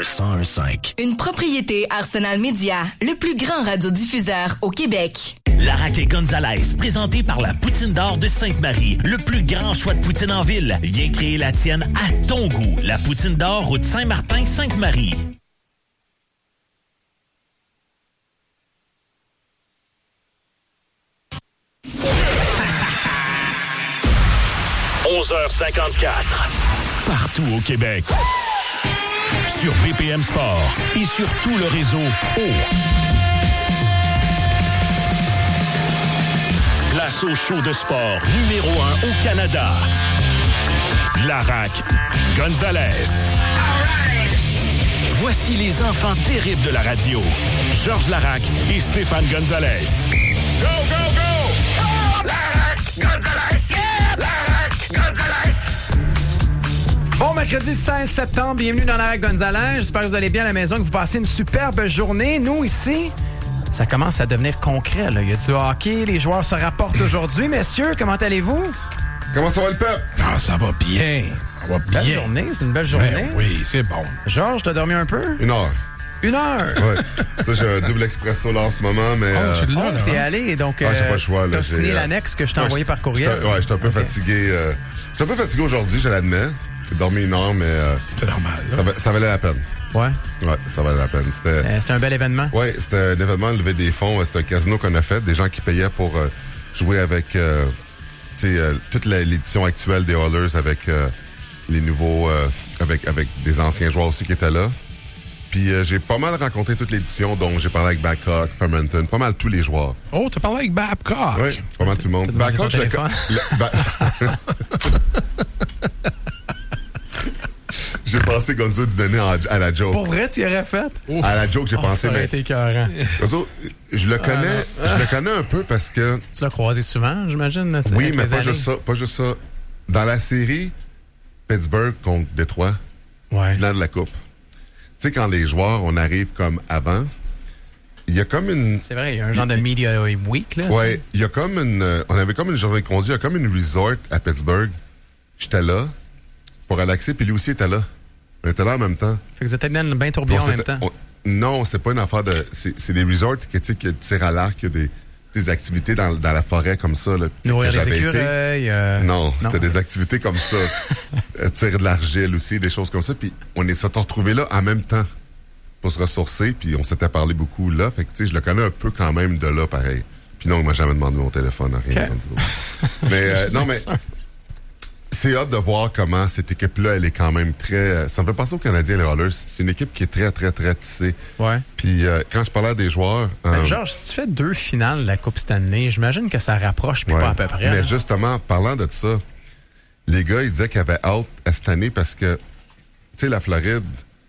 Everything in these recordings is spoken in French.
101.5. Une propriété Arsenal Média, le plus grand radiodiffuseur au Québec. Larac et Gonzalez, présenté par la Poutine d'Or de Sainte-Marie. Le plus grand choix de poutine en ville. Viens créer la tienne à ton goût. La Poutine d'Or, route Saint-Martin, Sainte-Marie. h54. Partout au Québec. Sur BPM Sport et sur tout le réseau Place au show de sport numéro 1 au Canada. Larac, Gonzalez. Voici les enfants terribles de la radio. Georges Larac et Stéphane Gonzalez. Go, go, go! Oh, Larac, Gonzalez! Yeah! Larac, Gonzalez! Bon mercredi 16 septembre, bienvenue dans Larac Gonzalez. J'espère que vous allez bien à la maison, que vous passez une superbe journée. Nous, ici, ça commence à devenir concret. Là. Il y a du hockey, les joueurs se rapportent aujourd'hui. Messieurs, comment allez-vous? Comment ça va le peuple? Ah, ça va bien. Ça va bien. Belle journée, c'est une belle journée. Ben oui, c'est bon. Georges, t'as dormi un peu? 1 heure. 1 heure? Ouais. Ça, j'ai un double expresso là en ce moment, mais... tu l'as, là, T'es hein? allé, donc j'ai pas le choix. t'as Là, signé l'annexe que je t'ai envoyé par courriel. J'étais un peu fatigué. J'étais un peu fatigué aujourd'hui, je l'admets. J'ai dormi 1 heure, mais... c'est normal. Là. Ça valait la peine. Ouais. Ouais, ça valait la peine. C'était un bel événement. Ouais, c'était un événement, lever des fonds. C'était un casino qu'on a fait. Des gens qui payaient pour jouer avec toute l'édition actuelle des Oilers avec les nouveaux... avec des anciens joueurs aussi qui étaient là. Puis j'ai pas mal rencontré toute l'édition, donc j'ai parlé avec Babcock, Fermenton, pas mal tous les joueurs. Oh, t'as parlé avec Babcock? Oui, pas mal tout le monde. Babcock, je J'ai pensé Gonzo Didonné à la joke. Pour vrai, tu y aurais fait? À la joke, j'ai pensé. Ça aurait été écœurant. Gonzo, je le connais un peu parce que... Tu l'as croisé souvent, j'imagine? Oui, mais pas juste ça. Dans la série Pittsburgh contre Détroit, finale de la Coupe, tu sais, quand les joueurs, on arrive comme avant, il y a comme une... C'est vrai, il y a un genre de media week, là. Ouais, il y a comme une... on avait comme une journée de congé, il y a comme une resort à Pittsburgh. J'étais là pour relaxer, puis lui aussi était là. On était là en même temps. Fait que vous étiez dans le bain tourbillon en même temps. Non, c'est pas une affaire de... C'est des resorts qui tirent à l'arc, il y a des activités dans la forêt comme ça. Là, nourrir les écureuils. Non, c'était des activités comme ça. Tirer de l'argile aussi, des choses comme ça. Puis on s'est retrouvés là en même temps pour se ressourcer. Puis on s'était parlé beaucoup là. Fait que tu sais, je le connais un peu quand même de là, pareil. Puis non, il m'a jamais demandé mon téléphone, rien. Okay. Mais non, mais c'est hâte de voir comment cette équipe-là, elle est quand même très... ça me fait penser aux Canadiens, les Oilers. C'est une équipe qui est très, très, très tissée. Ouais. Puis quand je parlais à des joueurs... Georges, si tu fais 2 finales de la Coupe Stanley, j'imagine que ça rapproche, puis pas à peu près. Mais justement, parlant de ça, les gars, ils disaient qu'ils avaient hâte à cette année parce que, tu sais, la Floride,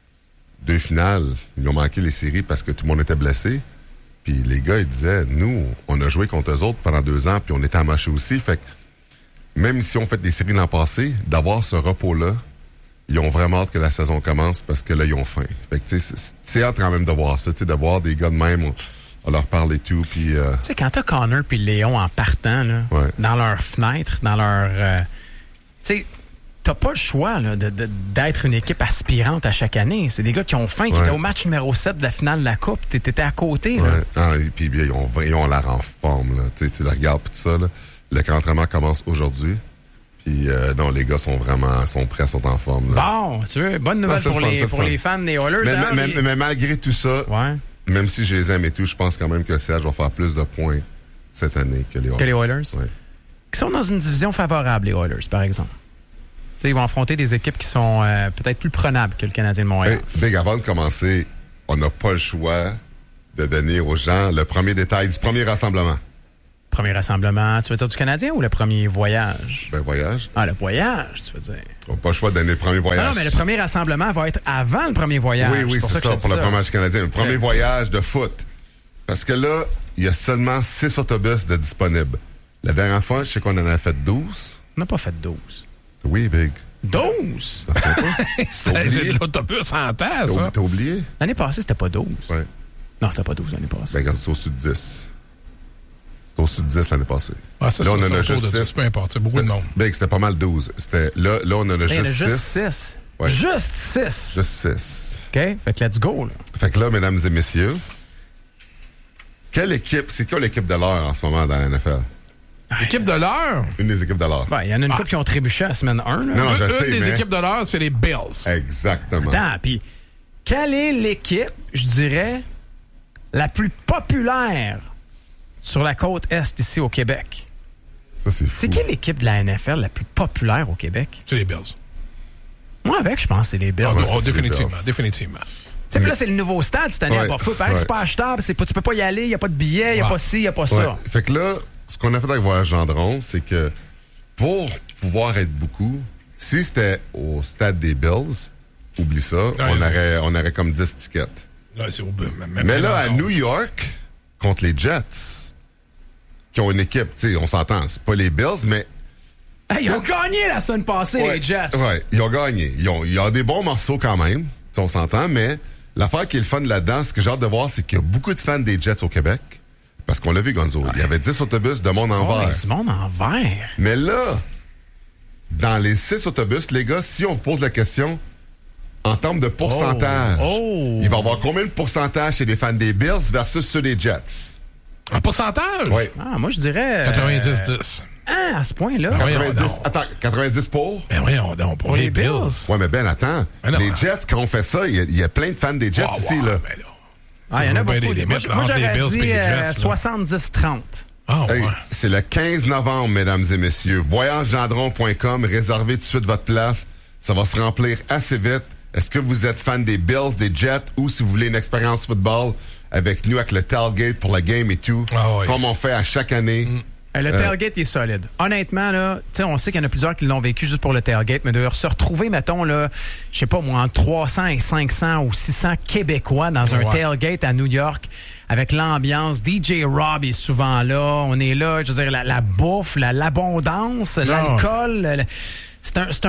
2 finales, ils ont manqué les séries parce que tout le monde était blessé. Puis les gars, ils disaient, nous, on a joué contre eux autres pendant 2 ans, puis on était amochés aussi. Fait que même si on fait des séries l'an passé, d'avoir ce repos-là, ils ont vraiment hâte que la saison commence parce que là, ils ont faim. Fait que, tu sais, c'est hâte quand même de voir ça, tu sais, de voir des gars de même, on leur parle et tout, puis... Tu sais, quand t'as Connor puis Léon en partant, là, dans leur fenêtre, dans leur... tu sais, t'as pas le choix là, d'être une équipe aspirante à chaque année. C'est des gars qui ont faim, qui étaient au match numéro 7 de la finale de la Coupe. T'étais à côté, là. Ah, et puis ils ont l'air en forme, là. Tu le regardes, tout ça, là. Le camp d'entraînement commence aujourd'hui. Puis non, les gars sont prêts, sont en forme. Là. Bon, tu veux, bonne nouvelle pour les fans des Oilers. Mais malgré tout ça, même si je les aime et tout, je pense quand même que Serge va faire plus de points cette année que les Oilers. Que les Oilers? Oui. Qui sont dans une division favorable, les Oilers, par exemple. T'sais, ils vont affronter des équipes qui sont peut-être plus prenables que le Canadien de Montréal. Hey, Big, avant de commencer, on n'a pas le choix de donner aux gens le premier détail du premier rassemblement. Premier rassemblement, tu veux dire du Canadien ou le premier voyage? Ben, voyage. Ah, le voyage, tu veux dire. On n'a pas le choix de donner le premier voyage. Non, mais le premier rassemblement va être avant le premier voyage. Oui, c'est ça, pour le premier match canadien. Le premier voyage de foot. Parce que là, il y a seulement 6 autobus de disponibles. La dernière fois, je sais qu'on en a fait 12. On n'a pas fait 12. Oui, Big. 12? C'était de l'autobus en temps, ça. T'as oublié? L'année passée, c'était pas 12. Ouais. Non, c'était pas 12 l'année passée. Ben, regarde, c'est au-dessus de 10. C'était au-dessus de 10 l'année passée. Ah, ça, là, on en a juste 6. Peu importe, c'est beaucoup de monde. Big, c'était pas mal 12. Là, on en a juste 6. Juste 6? Ouais. Juste 6? Juste 6. OK? Fait que let's go. Là. Fait que là, mesdames et messieurs, c'est quoi l'équipe de l'heure en ce moment dans la NFL? L'équipe de l'heure? Une des équipes de l'heure. Il y en a une couple qui ont trébuché à la semaine 1. Là. Non, je sais, Une des mais... équipes de l'heure, c'est les Bills. Exactement. Attends, puis quelle est l'équipe, je dirais, la plus populaire sur la côte Est ici au Québec? Ça, c'est fou. C'est quelle équipe de la NFL la plus populaire au Québec? C'est les Bills. Moi, avec, je pense que c'est les Bills. Définitivement. Tu sais, là, c'est le nouveau stade cette année à Buffalo. Pareil, c'est pas achetable, tu peux pas y aller, il n'y a pas de billets, il n'y a pas ci, il n'y a pas ça. Fait que là, ce qu'on a fait avec Voyage Gendron, c'est que pour pouvoir être beaucoup, si c'était au stade des Bills, oublie ça, on aurait comme 10 tickets. Là, c'est mais là, à New York, contre les Jets, qui ont une équipe, tu sais, on s'entend, c'est pas les Bills, mais... Hey, ils ont gagné la semaine passée, les Jets. Oui, ils ont gagné. Il y a des bons morceaux quand même, on s'entend, mais l'affaire qui est le fun là-dedans, ce que j'ai hâte de voir, c'est qu'il y a beaucoup de fans des Jets au Québec. Parce qu'on l'a vu, Gonzo. Il y avait 10 autobus de monde en vert. Du monde en vert. Mais là, dans les 6 autobus, les gars, si on vous pose la question, en termes de pourcentage, il va y avoir combien de pourcentage chez les fans des Bills versus ceux des Jets? En pourcentage? Oui. Ah, moi, je dirais... 90-10. Ah, à ce point-là. 90 pour? Ben oui, pour les Bills. Ouais, mais Ben, attends. Les Jets, quand on fait ça, il y a plein de fans des Jets ici, là. Il y en a beaucoup. Moi, j'aurais dit 70-30. C'est le 15 novembre, mesdames et messieurs. VoyageGendron.com. Réservez tout de suite votre place. Ça va se remplir assez vite. Est-ce que vous êtes fan des Bills, des Jets, ou si vous voulez une expérience football avec nous, avec le tailgate pour la game et tout, comme on fait à chaque année. Le tailgate est solide. Honnêtement, là, on sait qu'il y en a plusieurs qui l'ont vécu juste pour le tailgate, mais de se retrouver, mettons, là, je sais pas moi, entre 300 et 500 ou 600 Québécois dans un tailgate à New York, avec l'ambiance. DJ Rob est souvent là. On est là, je veux dire, la bouffe, l'abondance, l'alcool. C'est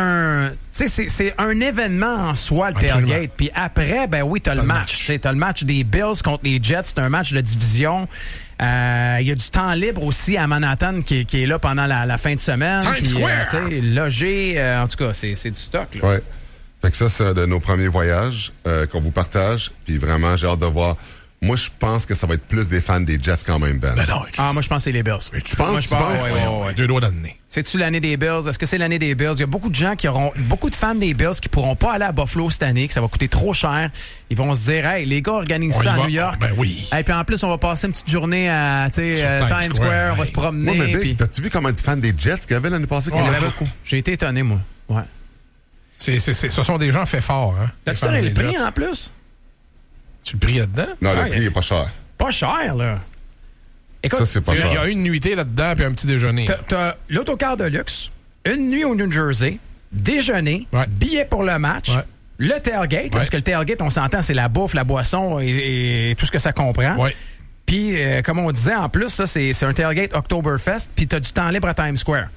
un événement en soi, le tailgate. Puis après, ben oui, t'as le match. T'as le match des Bills contre les Jets. C'est un match de division. Il y a du temps libre aussi à Manhattan qui est là pendant la fin de semaine. Times Square! Logé, en tout cas, c'est du stock. Là. Ouais. Fait que ça, c'est de nos premiers voyages qu'on vous partage. Puis vraiment, j'ai hâte de voir. Moi, je pense que ça va être plus des fans des Jets quand même, Ben. Moi, je pense que c'est les Bills. Tu penses? Ouais. 2 doigts d'année. C'est-tu l'année des Bills? Est-ce que c'est l'année des Bills? Il y a beaucoup de gens beaucoup de fans des Bills qui pourront pas aller à Buffalo cette année, que ça va coûter trop cher. Ils vont se dire, hey, les gars organisent ça à New York. Ben oui. Et puis en plus, on va passer une petite journée à Times Square. On va se promener. Moi, mais puis... t'as-tu vu comment de fans des Jets qu'il y avait l'année passée? Il y en avait beaucoup. J'ai été étonné, moi. Ouais. Ce sont des gens faits forts, hein? T'as-tu donné le prix en plus? Tu le prix là-dedans? Non, le prix est pas cher. Pas cher, là. Écoute, ça, c'est pas cher. Il y a une nuitée là-dedans puis un petit déjeuner. T'as l'autocar de luxe, une nuit au New Jersey, déjeuner, billet pour le match, le tailgate, parce que le tailgate, on s'entend, c'est la bouffe, la boisson et tout ce que ça comprend. Ouais. Puis, comme on disait, en plus, ça, c'est un tailgate Oktoberfest, puis t'as du temps libre à Times Square.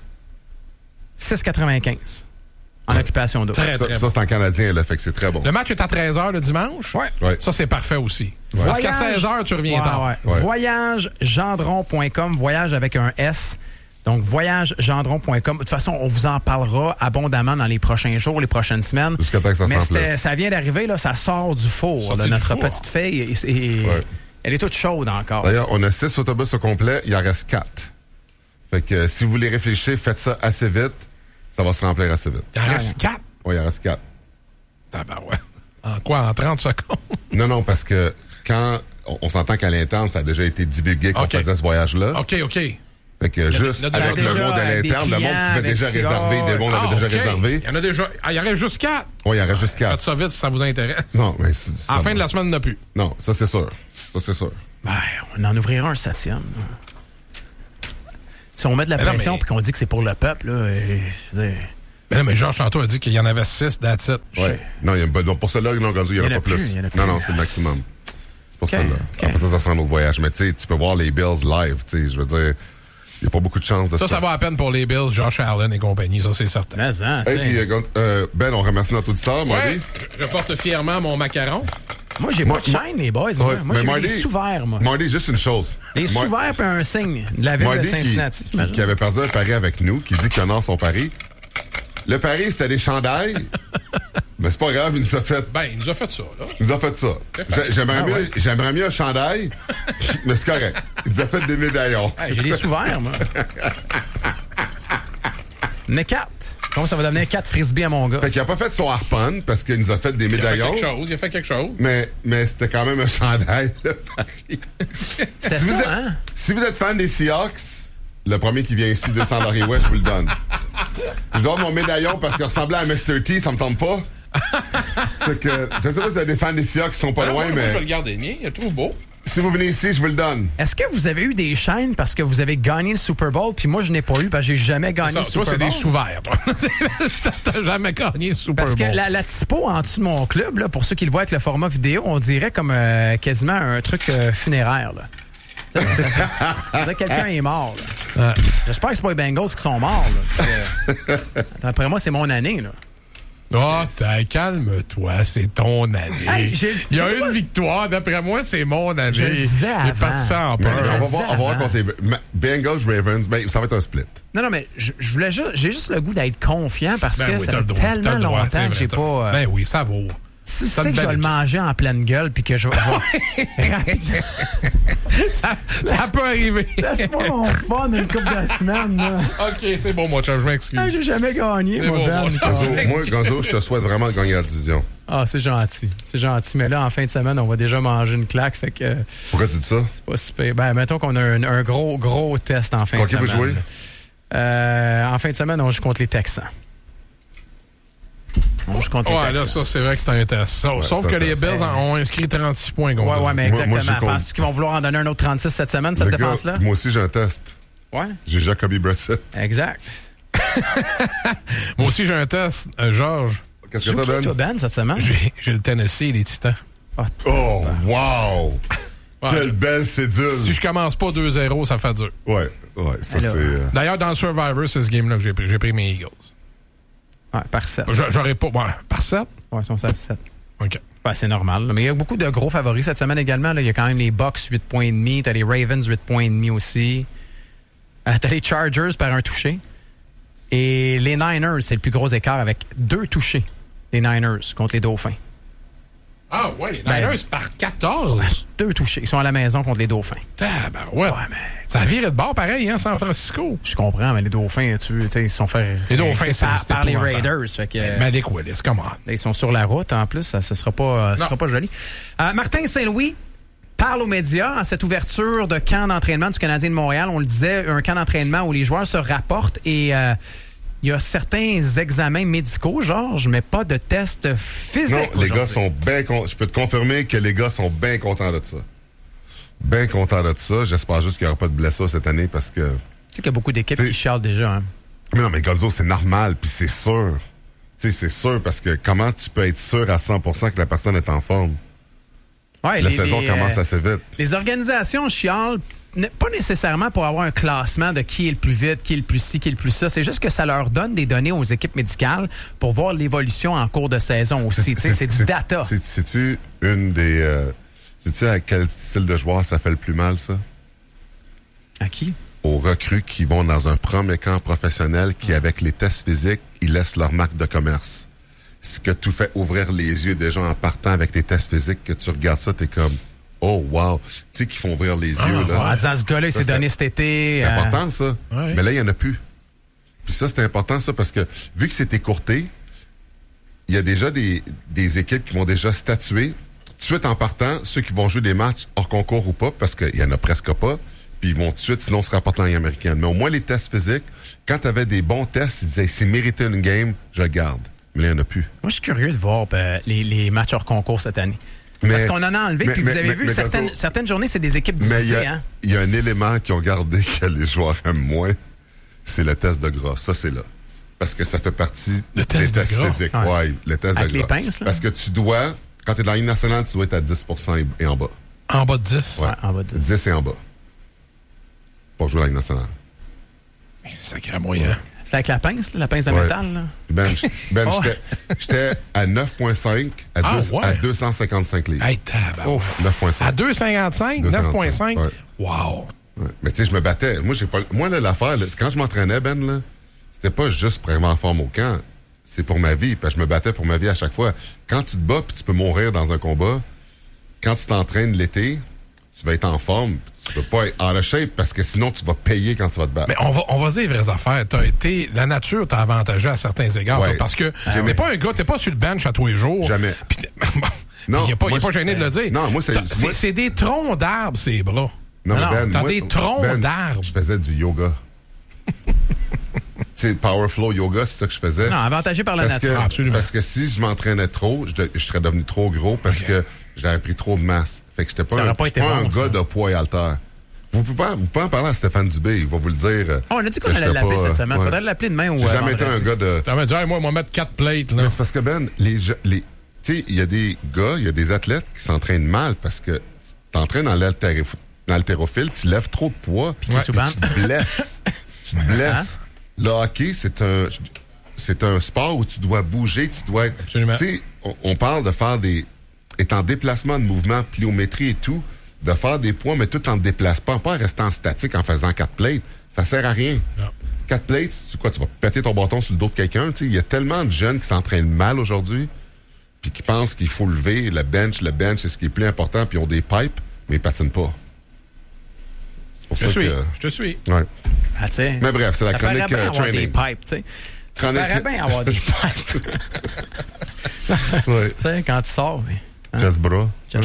6,95 en occupation d'eau. Ça, c'est en canadien, là, fait que c'est très bon. Le match est à 13h le dimanche. Ouais. Ça, c'est parfait aussi. Parce qu'à 16h, tu reviens tard. VoyageGendron.com, voyage avec un S. Donc, voyagegendron.com. De toute façon, on vous en parlera abondamment dans les prochains jours, les prochaines semaines. Jusqu'à temps que ça Mais s'en place. ça vient d'arriver, là, ça sort du four de notre petite fille. Elle est toute chaude encore. D'ailleurs, on a 6 autobus au complet, il en reste 4. Fait que si vous voulez réfléchir, faites ça assez vite. Ça va se remplir assez vite. Il en reste 4? Oui, il en reste 4. Ah ben ouais. En quoi? En 30 secondes? Non, parce que quand on s'entend qu'à l'interne, ça a déjà été divulgué qu'on faisait ce voyage-là. OK. Fait que juste avec le mot de l'interne, le monde pouvait déjà réserver. Le monde avait déjà réservé. Il y en a déjà. Il en reste juste 4. Oui, il en reste juste 4. Faites ça vite si ça vous intéresse. Non, mais à la fin de la semaine, il n'y en a plus. Non, ça c'est sûr. Ben, on en ouvrira un 7e. Si on met de la pression et qu'on dit que c'est pour le peuple, là, mais Georges tantôt a dit qu'il y en avait 6, that's it. Ouais. Non, pour celle-là, il n'y en a pas plus. Non, c'est le maximum. C'est pour celle-là. Après ça sera un autre voyage. Mais tu sais, tu peux voir les Bills live. Tu sais, je veux dire, il n'y a pas beaucoup de chance de ça. Ça va à peine pour les Bills, Josh Allen et compagnie, ça c'est certain. Et puis, Ben, on remercie notre auditeur, Marty. Je porte fièrement mon macaron. Moi, j'ai pas de chaîne, les boys. Moi, j'ai des sous-verts, moi. Marty, juste une chose. Des sous-verts puis un signe de la ville de Cincinnati. Qui avait perdu un pari avec nous, qui dit qu'il honore son pari. Le pari, c'était des chandails Mais c'est pas grave, il nous a fait... Ben, il nous a fait ça, là. Il nous a fait ça. J'aimerais mieux un chandail, mais c'est correct. Il nous a fait des médaillons. Hey, j'ai les souvenirs, moi. Mais 4. Comment ça va devenir 4 frisbees à mon gars? Fait qu'il a pas fait son harpon parce qu'il nous a fait des médaillons. Il a fait quelque chose. Mais c'était quand même un chandail, là, pareil. C'était ça, hein? Si vous êtes fan des Seahawks, le premier qui vient ici, 200 Larry West, je vous le donne. Je donne mon médaillon parce qu'il ressemblait à Mr. T, ça me tente pas. C'est que, je sais pas si vous avez des fans des Seahawks qui sont pas loin, mais... Moi, je vais le garder le mien, il est trop beau. Si vous venez ici, je vous le donne. Est-ce que vous avez eu des chaînes parce que vous avez gagné le Super Bowl, puis moi, je n'ai pas eu parce que j'ai jamais gagné le Super Bowl? Toi, c'est des sous-verts, toi. T'as jamais gagné le Super Bowl. Parce que la typo en dessous de mon club, là, pour ceux qui le voient avec le format vidéo, on dirait comme quasiment un truc funéraire, là. Quelqu'un est mort. Là. J'espère que c'est pas les Bengals qui sont morts. Là, après moi, c'est mon année. Là. Oh, calme-toi, c'est ton année. Hey, il y a une victoire, d'après moi, c'est mon année. Je le disais avant. J'ai pas de ça en peur. On va voir contre les Bengals, Ravens. Ben, ça va être un split. Non, mais j'ai juste le gout d'être confiant parce que oui, ça fait tellement longtemps que j'ai pas... Ben oui, ça vaut. Si tu sais que je vais le manger en pleine gueule puis que je vais... ça peut arriver. Laisse-moi mon fun une couple de semaines. Là. OK, c'est bon, mon chum, je m'excuse. J'ai jamais gagné, moi, Ben. Moi, Gonzo, je te souhaite vraiment de gagner la division. Ah, c'est gentil. C'est gentil. Mais là, en fin de semaine, on va déjà manger une claque. Fait que... Pourquoi tu dis ça? C'est pas super. Ben, mettons qu'on a un gros test en fin de semaine. Contre qui vous jouez? En fin de semaine, on joue contre les Texans. Là, ça, c'est vrai que c'est intéressant. Ouais, sauf que les Bills ont inscrit 36 points. Ouais, mais exactement. Penses-tu qu'ils vont vouloir en donner un autre 36 cette semaine, cette défense-là? Moi aussi, j'ai un test. Ouais. J'ai Jacoby Brissett. Exact. Moi aussi, j'ai un test. Georges. Qu'est-ce que t'as, Ben? Toi, Ben, cette semaine? J'ai le Tennessee et les Titans. Oh, wow! Ouais. Quelle belle cédule! Si je commence pas 2-0, ça fait dur. Ouais, ça alors, c'est... D'ailleurs, dans le Survivor, c'est ce game-là que j'ai pris. J'ai pris mes Eagles. Ouais, par 7. J'aurais pas... Ouais, par 7? Ouais, ils sont 7. OK. Ben, c'est normal. Là. Mais il y a beaucoup de gros favoris cette semaine également. Là. Il y a quand même les Bucks, 8 points et demi. T'as les Ravens, 8 points et demi aussi. T'as les Chargers par un touché. Et les Niners, c'est le plus gros écart avec 2 touchés. Les Niners contre les Dauphins. Ah ouais, les Niners par 14. 2 touchés. Ils sont à la maison contre les Dauphins. Ouais, mais ça a viré de bord pareil, hein, San Francisco. Je comprends, mais les Dauphins, ils se sont fait... Les Dauphins, c'est par les Raiders. Fait que, Malik Willis, come on. Ils sont sur la route, en plus. Ça sera pas joli. Martin Saint-Louis parle aux médias à cette ouverture de camp d'entraînement du Canadien de Montréal. On le disait, un camp d'entraînement où les joueurs se rapportent et... il y a certains examens médicaux, Georges, mais pas de tests physiques. Non, les gars sont bien contents. Je peux te confirmer que les gars sont bien contents de ça. Bien contents de ça. J'espère juste qu'il n'y aura pas de blessures cette année parce que... Tu sais qu'il y a beaucoup d'équipes qui chialent déjà. Hein? Mais non, mais Gonzo, c'est normal, puis c'est sûr. Tu sais, c'est sûr parce que comment tu peux être sûr à 100% que la personne est en forme? Ouais, la saison commence assez vite. Les organisations chialent pas nécessairement pour avoir un classement de qui est le plus vite, qui est le plus ci, qui est le plus ça. C'est juste que ça leur donne des données aux équipes médicales pour voir l'évolution en cours de saison aussi. C'est du data. C'est-tu une des... sais-tu à quel style de joueur ça fait le plus mal, ça? À qui? Aux recrues qui vont dans un premier camp professionnel qui, avec les tests physiques, ils laissent leur marque de commerce. Ce que tout fait ouvrir les yeux des gens en partant avec les tests physiques, que tu regardes ça, t'es comme... Oh, wow! Tu sais qu'ils font ouvrir les yeux, là. En disant, ce gars-là, il s'est donné cet été. C'est important, ça. Ouais. Mais là, il n'y en a plus. Puis ça, c'est important, ça, parce que vu que c'est écourté, il y a déjà des équipes qui vont déjà statuer. Tout de suite, en partant, ceux qui vont jouer des matchs hors concours ou pas, parce qu'il y en a presque pas, puis ils vont tout de suite, sinon, se rapporter en Ligue américaine. Mais au moins, les tests physiques, quand tu avais des bons tests, ils disaient, c'est mérité une game, je garde. Mais là, il n'y en a plus. Moi, je suis curieux de voir les matchs hors concours cette année. Parce qu'on en a enlevé, puis vous avez vu, certaines journées, c'est des équipes divisées. Il y a un élément qu'ils ont gardé que les joueurs aiment moins, c'est le test de gras. Ça, c'est là. Parce que ça fait partie des tests physiques. Ouais, le test avec de gras. les pinces, là. Parce que tu dois, quand tu es dans la Ligue nationale, tu dois être à 10% et en bas. En bas de 10? Ouais, en bas de 10. 10 et en bas. Pour jouer à la Ligue nationale. Sacré moyen. C'est avec la pince de métal, là? J'étais à 9,5 à 255 livres. Hey, tabarouette. 9,5. À 2,55? 9,5? Ouais. Wow. Ouais. Mais tu sais, je me battais. Moi, là, l'affaire, là, quand je m'entraînais, Ben, là, c'était pas juste pour être en forme au camp. c'est pour ma vie. Parce que je me battais pour ma vie à chaque fois. Quand tu te bats, puis tu peux mourir dans un combat, quand tu t'entraînes l'été, tu vas être en forme. Tu peux pas être out of shape parce que sinon, tu vas payer quand tu vas te battre. Mais on va dire les vraies affaires. La nature t'a avantagé à certains égards. Ouais. Parce que t'es pas un gars, t'es pas sur le bench à tous les jours. Jamais. Non, il est pas gêné de le dire. Non, moi, c'est des troncs d'arbres, ces bras. Non, Ben, t'as des troncs d'arbres. Je faisais du yoga. Tu sais, Power Flow Yoga, c'est ça que je faisais. Non, avantagé par la nature. Absolument. Parce que si je m'entraînais trop, je serais devenu trop gros parce que j'avais pris trop de masse. Fait que j'étais pas un gars de poids et haltère. Vous pouvez en parler à Stéphane Dubé, il va vous le dire. On a dit qu'on allait l'appeler cette semaine. Faudrait l'appeler demain ou j'ai jamais été un gars de... T'avais dit, moi, on va mettre 4 plates, là. Mais c'est parce que, Ben, tu sais, il y a des gars, il y a des athlètes qui s'entraînent mal parce que t'entraînes dans l'haltérophile, tu lèves trop de poids, puis tu te blesses. Tu te blesses. Le hockey, c'est un sport où tu dois bouger, tu dois être... Absolument. Tu sais, on parle de faire être en déplacement de mouvement, pliométrie et tout, de faire des poids, mais tout en te déplaçant, pas en restant statique en faisant 4 plates. Ça sert à rien. Non. 4 plates, tu vas péter ton bâton sur le dos de quelqu'un. Il y a tellement de jeunes qui s'entraînent mal aujourd'hui, puis qui pensent qu'il faut lever le bench, c'est ce qui est plus important, puis ils ont des pipes, mais ils patinent pas. Je te suis. Ouais. Ah, mais bref, c'est la chronique training. avoir des pipes, tu sais. Ça paraît bien avoir des pipes. Ouais. Tu sais, quand tu sors, mais... Chest bras.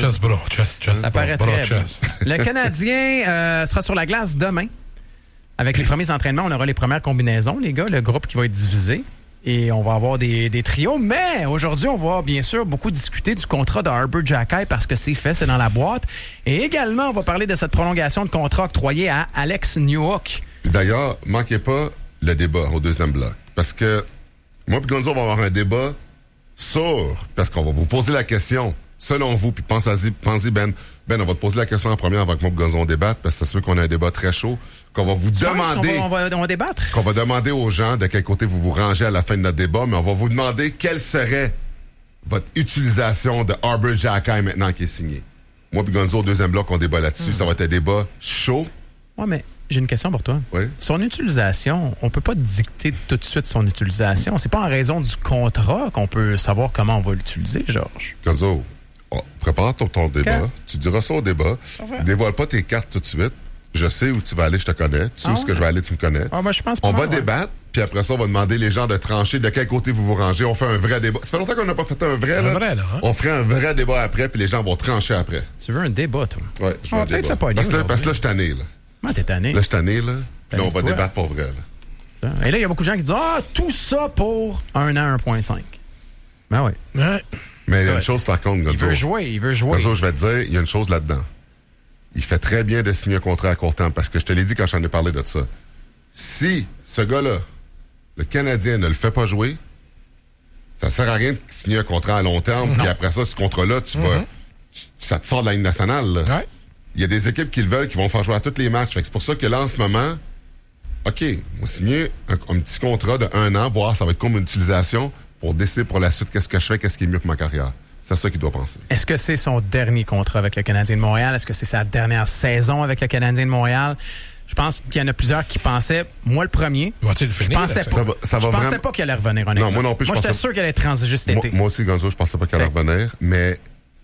Ça paraît très bien. Le Canadien sera sur la glace demain. Avec les premiers entraînements, on aura les premières combinaisons, les gars, le groupe qui va être divisé. Et on va avoir des trios. Mais aujourd'hui, on va bien sûr beaucoup discuter du contrat de Arber Xhekaj parce que c'est fait, c'est dans la boîte. Et également, on va parler de cette prolongation de contrat octroyée à Alex Newhook. D'ailleurs, manquez pas le débat au deuxième bloc. Parce que moi et Gonzo, on va avoir un débat sur... Parce qu'on va vous poser la question... Selon vous, puis pensez Ben, on va te poser la question en premier avant que moi et Gonzon débatte, parce que ça se peut qu'on a un débat très chaud, qu'on va vous demander... On va débattre? Qu'on va demander aux gens de quel côté vous vous rangez à la fin de notre débat, mais on va vous demander quelle serait votre utilisation de Arber Xhekaj maintenant qui est signé. Moi et Gonzo, au deuxième bloc, on débat là-dessus. Ça va être un débat chaud. Ouais, mais j'ai une question pour toi. Oui? Son utilisation, on peut pas dicter tout de suite son utilisation. C'est pas en raison du contrat qu'on peut savoir comment on va l'utiliser, Georges. Gonzo... prépare ton débat. Tu diras ça au débat. Dévoile pas tes cartes tout de suite. Je sais où tu vas aller, je te connais. Tu sais où ce que je vais aller, tu me connais. Moi, je pense pas. On va débattre, puis après ça, on va demander les gens de trancher de quel côté vous vous rangez. On fait un vrai débat. Ça fait longtemps qu'on n'a pas fait un vrai, là. Hein? On ferait un vrai débat après, puis les gens vont trancher après. Tu veux un débat, toi? Ouais, je veux un débat. Parce que là, je suis tanné, là. T'es tanné? Là, je suis tanné, là. Là, on va débattre pour vrai, là. Et là, il y a beaucoup de gens qui disent tout ça pour 1 an, 1.5. Ben oui. Ouais. Mais il y a une chose par contre, Gonzo. Il veut jouer. Gonzo, je vais te dire, il y a une chose là-dedans. Il fait très bien de signer un contrat à court terme parce que je te l'ai dit quand j'en ai parlé de ça. Si ce gars-là, le Canadien, ne le fait pas jouer, ça sert à rien de signer un contrat à long terme, puis après ça, ce contrat-là, ça te sort de la Ligue nationale. Là. Ouais. Il y a des équipes qui le veulent, qui vont faire jouer à tous les matchs. Fait que c'est pour ça que là, en ce moment, OK, on va signer un petit contrat de 1 an, voir ça va être comme une utilisation pour décider pour la suite qu'est-ce que je fais, qu'est-ce qui est mieux pour ma carrière. C'est ça qu'il doit penser. Est-ce que c'est son dernier contrat avec le Canadien de Montréal? Est-ce que c'est sa dernière saison avec le Canadien de Montréal? Je pense qu'il y en a plusieurs qui pensaient, moi le premier, je pensais pas qu'il allait revenir honnêtement. Non, moi non plus. Moi, j'étais sûr qu'il allait transiger cet été. Moi aussi, Gonzo, je pensais pas qu'il allait revenir, mais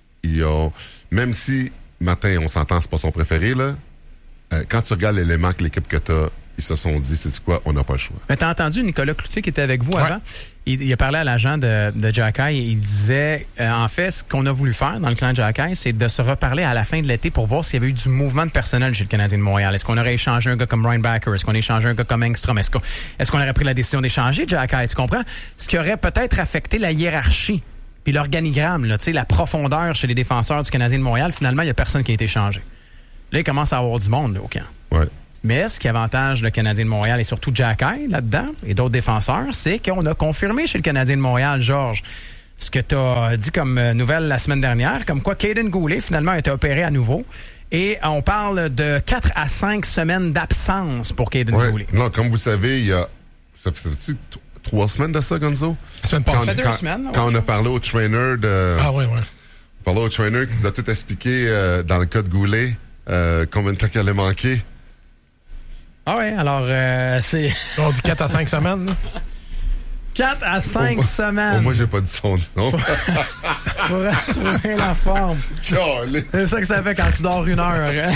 même si, Martin, on s'entend, c'est pas son préféré, là, quand tu regardes l'élément que l'équipe que t'as, ils se sont dit, c'est quoi, on n'a pas le choix. Mais t'as entendu Nicolas Cloutier qui était avec vous avant? Il a parlé à l'agent de Xhekaj et il disait, en fait, ce qu'on a voulu faire dans le clan de Xhekaj, c'est de se reparler à la fin de l'été pour voir s'il y avait eu du mouvement de personnel chez le Canadien de Montréal. Est-ce qu'on aurait échangé un gars comme Ryan Backer? Est-ce qu'on a échangé un gars comme Engstrom? Est-ce qu'on aurait pris la décision d'échanger Xhekaj? Tu comprends? Ce qui aurait peut-être affecté la hiérarchie puis l'organigramme, là, la profondeur chez les défenseurs du Canadien de Montréal. Finalement, il n'y a personne qui a été échangé. Là, il commence à avoir du monde là, au camp. Ouais. Mais ce qui avantage le Canadien de Montréal et surtout Xhekaj là-dedans et d'autres défenseurs, c'est qu'on a confirmé chez le Canadien de Montréal, Georges, ce que tu as dit comme nouvelle la semaine dernière, comme quoi Kaiden Goulet finalement a été opéré à nouveau. Et on parle de 4 à 5 semaines d'absence pour Kaiden Goulet. Non, comme vous savez, il y a... Ça fait 3 semaines de ça, Gonzo? La semaine passée. 2 semaines. Quand on a parlé au trainer de... Ah oui. On parlait au trainer qui nous a tout expliqué dans le cas de Goulet, combien de temps qu'il allait manquer. Ah oui, alors c'est... On dit 4 à 5 semaines. 4 à 5 semaines. Moi, j'ai pas dit son nom. Pour retrouver la forme. C'est ça que ça fait quand tu dors 1 heure. Hein?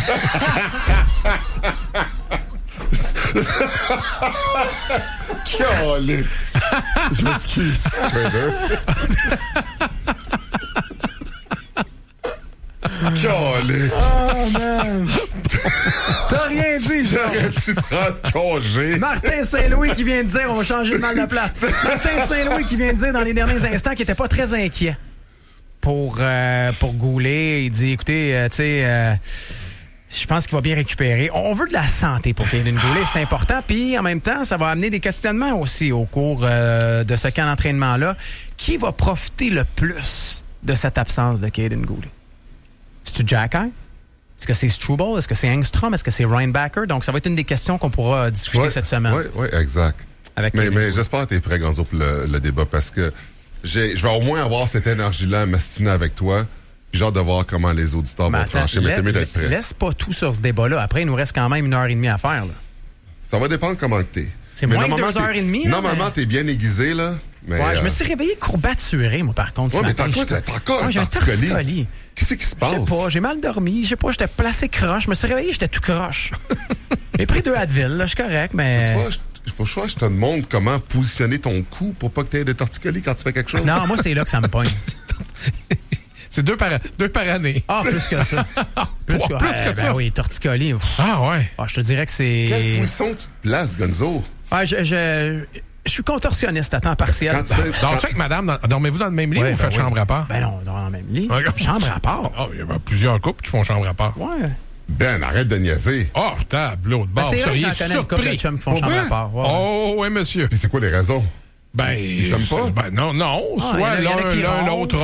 Je m'excuse, Trader. Oh, man! T'as rien dit, Jean! J'aurais dû prendre congé. Martin Saint-Louis qui vient de dire on va changer de mal de place. Martin Saint-Louis qui vient de dire dans les derniers instants qu'il n'était pas très inquiet pour Goulet. Il dit, écoutez, tu sais... je pense qu'il va bien récupérer. On veut de la santé pour Caden Goulet, c'est important. Puis, en même temps, ça va amener des questionnements aussi au cours de ce camp d'entraînement-là. Qui va profiter le plus de cette absence de Caden Goulet? C'est-tu Jack Eye? Est-ce que c'est Struble? Est-ce que c'est Engstrom? Est-ce que c'est Ryan Backer? Donc, ça va être une des questions qu'on pourra discuter cette semaine. Oui, exact. Mais j'espère que tu es prêt, Gonzo, pour le débat, parce que je vais au moins avoir cette énergie-là à m'astiner avec toi. Puis j'ai hâte de voir comment les auditeurs vont trancher. Mais t'es mieux d'être prêt. Laisse pas tout sur ce débat-là. Après, il nous reste quand même 1h30 à faire. Là. Ça va dépendre comment t'es. C'est moins de 2h30. Normalement, t'es bien aiguisé, là. Mais je me suis réveillé courbaturé, moi, par contre. Mais t'as encore un torticolis. Qu'est-ce qui se passe? Je sais pas, j'ai mal dormi. Je sais pas, j'étais placé croche. Je me suis réveillé, j'étais tout croche. J'ai pris 2 Advil, là, je suis correct, mais... Il faut que je te demande comment positionner ton cou pour pas que tu aies de torticolis quand tu fais quelque chose. Non, moi, c'est là que ça me pogne. C'est 2 par année. Ah, plus que ça. plus que ça. Ben oui, torticolis. Ah, ouais. Ah, je te dirais que c'est... Quelle position tu te places, Gonzo? Ah, je suis contorsionniste à temps partiel. Donc, check, madame, dormez-vous dans le même lit ou vous faites chambre à part? Ben non, dans le même lit. Chambre à part. Ah, il y a plusieurs couples qui font chambre à part. Ouais. Ben, arrête de niaiser. Oh, tableau de bord. C'est vrai que j'en connais une couple de chums qui font chambre à part. Ouais. Oh, oui, monsieur. Puis c'est quoi les raisons? Ben, ils s'aiment pas? Ben, non. Soit l'un, l'autre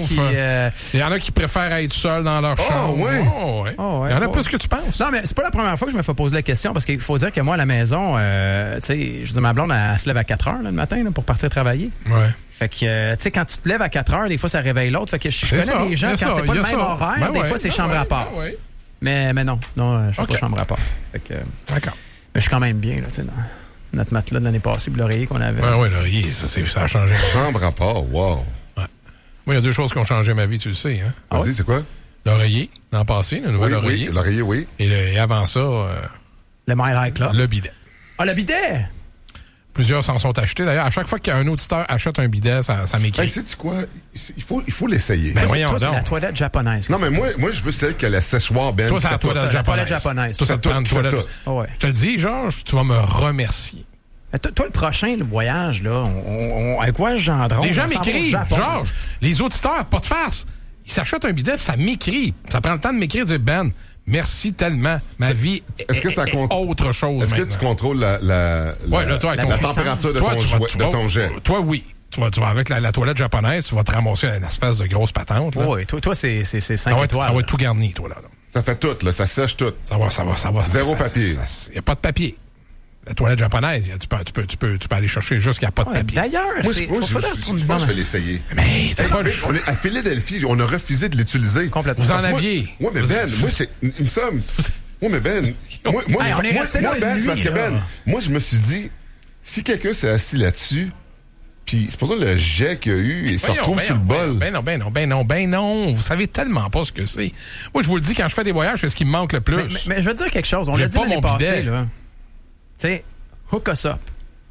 il y en a qui préfèrent être seuls dans leur chambre. Ouais. Il y en a plus que tu penses. Non, mais c'est pas la première fois que je me fais poser la question parce qu'il faut dire que moi, à la maison, tu sais, je dis ma blonde, elle se lève à 4 heures le matin là, pour partir travailler. Ouais. Fait que, tu sais, quand tu te lèves à 4 heures, des fois, ça réveille l'autre. Fait que je connais des gens, quand c'est pas le même horaire, des fois, c'est chambre à part. Mais non, je fais pas chambre à part. Fait que, d'accord. Mais je suis quand même bien, là, tu sais, notre matelas de l'année passée, l'oreiller qu'on avait. Oui, l'oreiller, ça a changé. Chambre à part, wow. Ouais. Moi, il y a 2 choses qui ont changé ma vie, tu le sais. Hein? Vas-y, c'est quoi? L'oreiller, l'an passé, le nouvel oreiller. Oui, l'oreiller, oui. Et avant ça... le My High Club. Le bidet. Ah, le bidet! Plusieurs s'en sont achetés. D'ailleurs, à chaque fois qu'un auditeur achète un bidet, ça m'écrit. Ben, sais-tu quoi? Il faut l'essayer. Ben, voyons toi, c'est donc. la toilette japonaise. Non, mais moi, je veux celle qui a la séchoir, Ben. Toi, c'est la toilette japonaise. Toi, ça te prend une toilette. Ouais. Je te le dis, Georges, tu vas me remercier. Toi, le prochain le voyage, là, avec Voyage Gendron... Les gens m'écrivent, Georges, les auditeurs, pas de farce. Ils s'achètent un bidet, ça m'écrit. Ça prend le temps de m'écrire, de dire, Ben, merci tellement. Ma vie est autre chose. Est-ce que tu contrôles la température de ton jet? Toi, oui. Tu vas avec la toilette japonaise, tu vas te ramasser une espèce de grosse patente. Oui, toi, c'est 5 étoiles. Ça va être tout garni, toi, là. Ça fait tout, là. Ça sèche tout. Ça va. Zéro papier. Il n'y a pas de papier. La toilette japonaise, tu peux aller chercher juste qu'il n'y a pas de papier. D'ailleurs, je pense que je vais l'essayer. Mais t'as pas le choix. À Philadelphie, on a refusé de l'utiliser. Complètement. Vous en aviez. Oui, mais Ben, il me semble. Oui, mais Ben, on est resté là Ben, parce que Ben, moi, je me suis dit, si quelqu'un s'est assis là-dessus, puis c'est pour ça le jet qu'il y a eu, il se retrouve sur le bol. Ben non. Vous savez tellement pas ce que c'est. Moi, je vous le dis, quand je fais des voyages, c'est ce qui me manque le plus. Mais je veux te dire quelque chose. On l'a dit l'année passée, là. Tu sais, hook us up.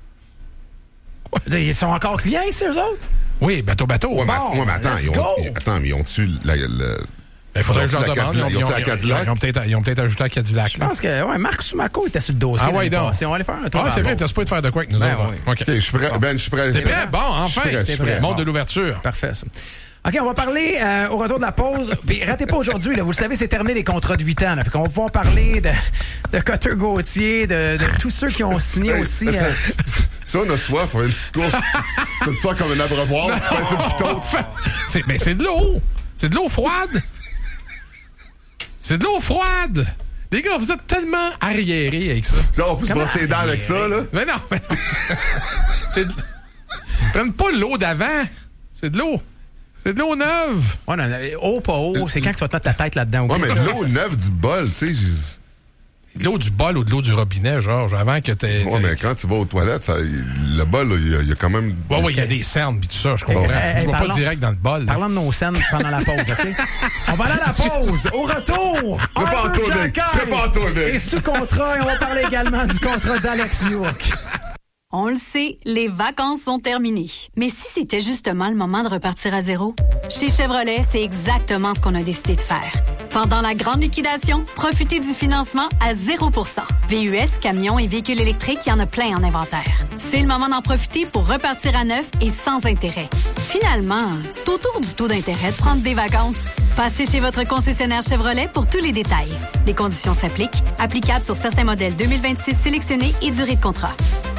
Ils sont encore clients ici, eux autres? Oui, bateau. Ouais, mais attends, ils ont-tu il faudrait que je leur demande. Ils ont peut-être ajouté à Cadillac. Je pense que Marc Sumaco était sur le dossier. Ah ouais, donc. On va aller faire un tour. Ah, c'est vrai, t'as pas de faire de quoi avec nous autres. OK, je suis prêt. Ben, je suis prêt. T'es prêt? Bon, enfin. Monde de l'ouverture. Parfait, ça. OK, on va parler au retour de la pause. Puis ratez pas aujourd'hui, là, vous le savez, c'est terminé les contrats de 8 ans. Là, fait qu'on va pouvoir parler de Cotter Gauthier, de tous ceux qui ont signé aussi. Ça, on a soif, on a une petite course. Comme ça, comme un abreuvoir. Mais c'est de l'eau. C'est de l'eau froide. C'est de l'eau froide. Les gars, vous êtes tellement arriérés avec ça. Là, on peut se brosser les dents avec ça, là. Mais non, prennent pas l'eau d'avant. C'est de l'eau. C'est de l'eau neuve. Ouais, non, eau, pas eau. C'est quand tu vas te mettre ta tête là-dedans. Ouais, mais de l'eau neuve du bol, tu sais. de l'eau du bol ou de l'eau du robinet, Georges, avant que t'aies... Oui, mais quand tu vas aux toilettes, le bol, il y a quand même... Oui, il y a des cernes pis tout ça, je comprends. Tu vas pas direct dans le bol. Parlons de nos scènes pendant la pause, OK? On va aller à la pause. Au retour, Prépare-toi, et sous contrat, et on va parler également du contrat d'Alex Newhook. On le sait, les vacances sont terminées. Mais si c'était justement le moment de repartir à zéro? Chez Chevrolet, c'est exactement ce qu'on a décidé de faire. Pendant la grande liquidation, profitez du financement à 0%. VUS, camions et véhicules électriques, il y en a plein en inventaire. C'est le moment d'en profiter pour repartir à neuf et sans intérêt. Finalement, c'est autour du taux d'intérêt de prendre des vacances. Passez chez votre concessionnaire Chevrolet pour tous les détails. Les conditions s'appliquent, applicables sur certains modèles 2026 sélectionnés et durée de contrat.